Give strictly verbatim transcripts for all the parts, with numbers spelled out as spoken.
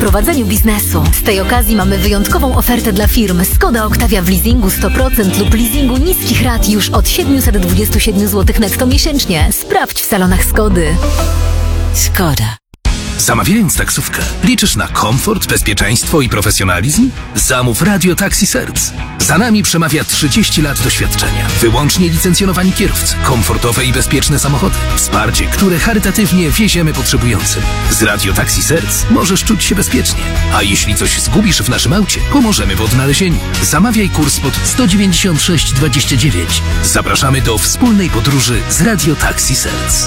prowadzeniu biznesu. Z tej okazji mamy wyjątkową ofertę dla firm. Skoda Octavia w leasingu sto procent lub leasingu niskich rat już od siedemset dwadzieścia siedem złotych netto miesięcznie. Sprawdź w salonach Skody. Skoda. Zamawiając taksówkę, liczysz na komfort, bezpieczeństwo i profesjonalizm? Zamów Radio Taxi Serc. Za nami przemawia trzydzieści lat doświadczenia. Wyłącznie licencjonowani kierowcy, komfortowe i bezpieczne samochody, wsparcie, które charytatywnie wieziemy potrzebującym. Z Radio Taxi Serc możesz czuć się bezpiecznie. A jeśli coś zgubisz w naszym aucie, pomożemy w odnalezieniu. Zamawiaj kurs pod sto dziewięćdziesiąt sześć dwadzieścia dziewięć. Zapraszamy do wspólnej podróży z Radio Taxi Serc.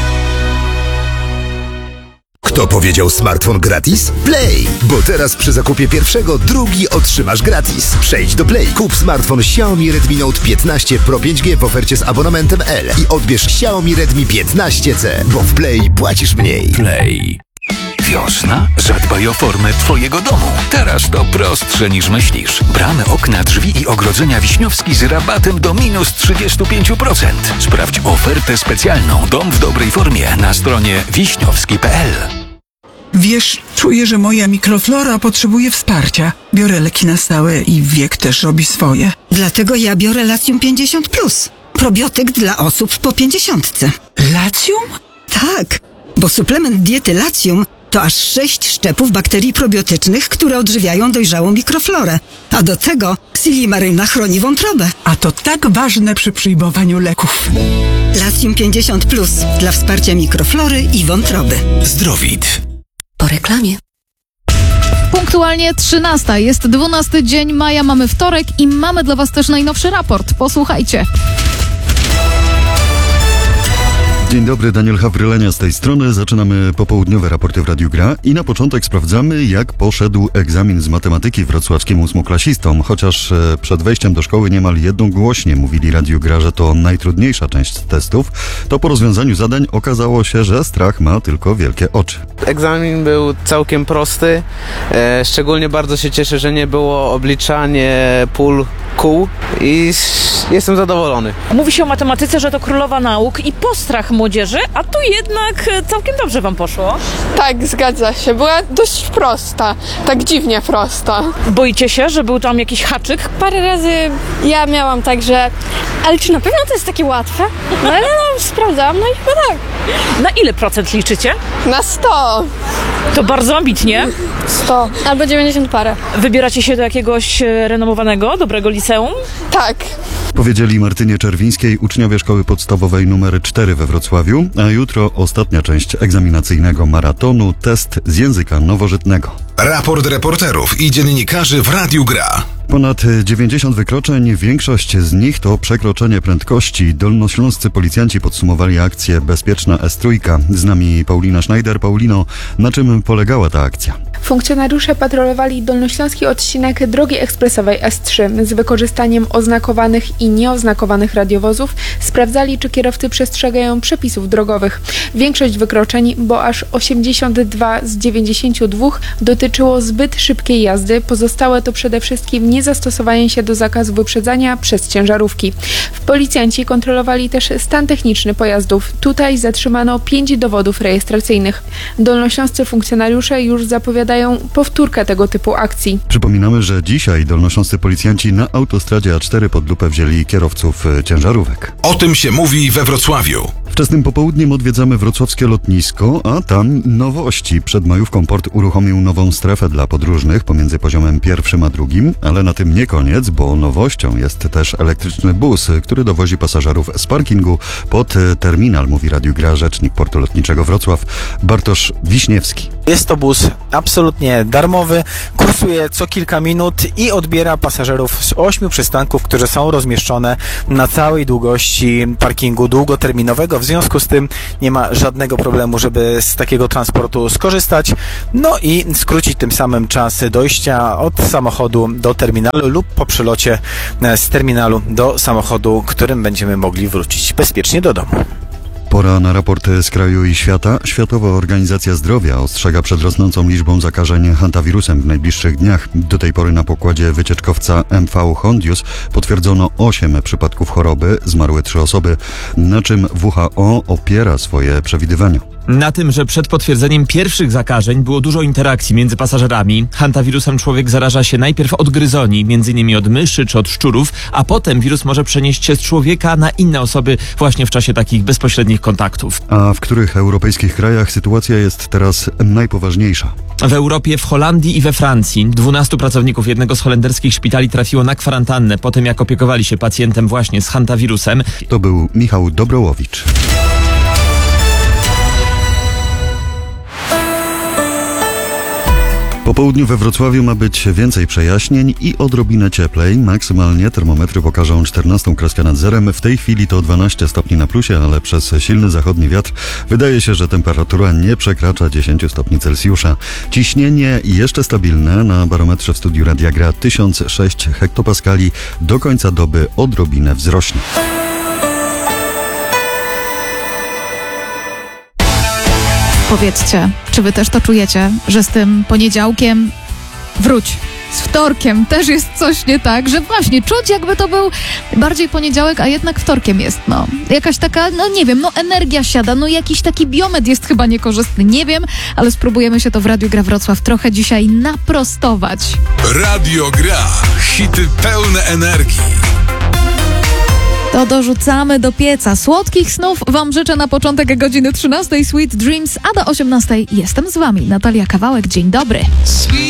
Kto powiedział smartfon gratis? Play! Bo teraz przy zakupie pierwszego drugi otrzymasz gratis. Przejdź do Play. Kup smartfon Xiaomi Redmi Note piętnaście Pro pięć G w ofercie z abonamentem L i odbierz Xiaomi Redmi piętnaście C, bo w Play płacisz mniej. Play. Wiosna? Zadbaj o formę twojego domu. Teraz to prostsze niż myślisz. Bramy, okna, drzwi i ogrodzenia Wiśniowski z rabatem do minus trzydzieści pięć procent. Sprawdź ofertę specjalną Dom w dobrej formie na stronie wiśniowski kropka p l. Wiesz, czuję, że moja mikroflora potrzebuje wsparcia. Biorę leki na stałe i wiek też robi swoje. Dlatego ja biorę Latium pięćdziesiąt plus. Probiotyk dla osób po pięćdziesiątce. Latium? Tak, bo suplement diety Latium to aż sześć szczepów bakterii probiotycznych, które odżywiają dojrzałą mikroflorę. A do tego Silimaryna chroni wątrobę. A to tak ważne przy przyjmowaniu leków. Latium pięćdziesiąt plus dla wsparcia mikroflory i wątroby. Zdrowit. Po reklamie. Punktualnie trzynasta. Jest dwunasty dzień maja, mamy wtorek i mamy dla Was też najnowszy raport. Posłuchajcie. Dzień dobry, Daniel Hawrylenia z tej strony. Zaczynamy popołudniowe raporty w Radiu Gra i na początek sprawdzamy, jak poszedł egzamin z matematyki wrocławskim ósmoklasistom. Chociaż przed wejściem do szkoły niemal jednogłośnie mówili Radiu Gra, że to najtrudniejsza część testów, to po rozwiązaniu zadań okazało się, że strach ma tylko wielkie oczy. Egzamin był całkiem prosty. E, szczególnie bardzo się cieszę, że nie było obliczanie pól kół i jestem zadowolony. Mówi się o matematyce, że to królowa nauk i postrach młodzieży, a tu jednak całkiem dobrze wam poszło. Tak, zgadza się. Była dość prosta. Tak dziwnie prosta. Boicie się, że był tam jakiś haczyk? Parę razy ja miałam tak, że ale czy na pewno to jest takie łatwe? No ale no, sprawdzałam, no i chyba tak. Na ile procent liczycie? Na sto. To bardzo ambitnie. sto. Albo dziewięćdziesiąt parę. Wybieracie się do jakiegoś renomowanego, dobrego liceum? Tak. Powiedzieli Martynie Czerwińskiej, uczniowie szkoły podstawowej numer cztery we Wrocławiu, a jutro ostatnia część egzaminacyjnego maratonu, test z języka nowożytnego. Raport reporterów i dziennikarzy w Radiu Gra. Ponad dziewięćdziesiąt wykroczeń, większość z nich to przekroczenie prędkości. Dolnośląscy policjanci podsumowali akcję Bezpieczna S trzy. Z nami Paulina Schneider. Paulino, na czym polegała ta akcja? Funkcjonariusze patrolowali dolnośląski odcinek drogi ekspresowej S trzy z wykorzystaniem oznakowanych i nieoznakowanych radiowozów. Sprawdzali, czy kierowcy przestrzegają przepisów drogowych. Większość wykroczeń, bo aż osiemdziesiąt dwa z dziewięćdziesięciu dwóch dotyczyło zbyt szybkiej jazdy. Pozostałe to przede wszystkim niezastosowanie się do zakazu wyprzedzania przez ciężarówki. Policjanci kontrolowali też stan techniczny pojazdów. Tutaj zatrzymano pięć dowodów rejestracyjnych. Dolnośląscy funkcjonariusze już zapowiadają powtórkę tego typu akcji. Przypominamy, że dzisiaj dolnośląscy policjanci na autostradzie A cztery pod lupę wzięli kierowców ciężarówek. O tym się mówi we Wrocławiu. Wczesnym popołudniem odwiedzamy wrocławskie lotnisko, a tam nowości. Przed majówką port uruchomił nową strefę dla podróżnych pomiędzy poziomem pierwszym a drugim, ale na tym nie koniec, bo nowością jest też elektryczny bus, który dowozi pasażerów z parkingu pod terminal, mówi Radiu Gra rzecznik portu lotniczego Wrocław Bartosz Wiśniewski. Jest to bus absolutnie darmowy, kursuje co kilka minut i odbiera pasażerów z ośmiu przystanków, które są rozmieszczone na całej długości parkingu długoterminowego. W związku z tym nie ma żadnego problemu, żeby z takiego transportu skorzystać, no i skrócić tym samym czas dojścia od samochodu do terminalu lub po przylocie z terminalu do samochodu, którym będziemy mogli wrócić bezpiecznie do domu. Pora na raporty z kraju i świata. Światowa Organizacja Zdrowia ostrzega przed rosnącą liczbą zakażeń hantawirusem w najbliższych dniach. Do tej pory na pokładzie wycieczkowca M V Hondius potwierdzono osiem przypadków choroby, zmarły trzy osoby, na czym W H O opiera swoje przewidywania. Na tym, że przed potwierdzeniem pierwszych zakażeń było dużo interakcji między pasażerami. Hantawirusem człowiek zaraża się najpierw od gryzoni, między innymi od myszy czy od szczurów, a potem wirus może przenieść się z człowieka na inne osoby właśnie w czasie takich bezpośrednich kontaktów. A w których europejskich krajach sytuacja jest teraz najpoważniejsza? W Europie, w Holandii i we Francji dwunastu pracowników jednego z holenderskich szpitali trafiło na kwarantannę po tym, jak opiekowali się pacjentem właśnie z hantawirusem. To był Michał Dobrołowicz. Po południu we Wrocławiu ma być więcej przejaśnień i odrobinę cieplej. Maksymalnie termometry pokażą czternastą kreskę nad zerem. W tej chwili to dwanaście stopni na plusie, ale przez silny zachodni wiatr wydaje się, że temperatura nie przekracza dziesięć stopni Celsjusza. Ciśnienie jeszcze stabilne. Na barometrze w studiu Radia Gra tysiąc sześć hektopaskali. Do końca doby odrobinę wzrośnie. Powiedzcie, czy wy też to czujecie, że z tym poniedziałkiem wróć, z wtorkiem też jest coś nie tak, że właśnie czuć jakby to był bardziej poniedziałek, a jednak wtorkiem jest, no. Jakaś taka, no nie wiem, no energia siada, no jakiś taki biometr jest chyba niekorzystny, nie wiem, ale spróbujemy się to w Radiu Gra Wrocław trochę dzisiaj naprostować. Radio Gra. Hity pełne energii. To dorzucamy do pieca. Słodkich snów wam życzę na początek godziny trzynastej. Sweet Dreams, a do osiemnastej jestem z wami. Natalia Kawałek, dzień dobry.